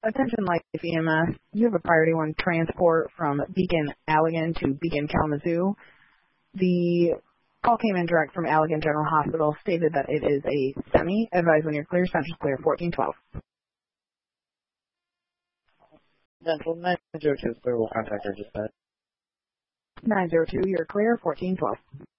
Attention Life EMS, you have a priority 1 transport from Beacon Allegan to Beacon Kalamazoo. The call came in direct from Allegan General Hospital, stated that it is a semi. Advise when you're clear, Central Clear 1412. Central 902 clear, will contact our dispatch. 902, you're clear, 1412.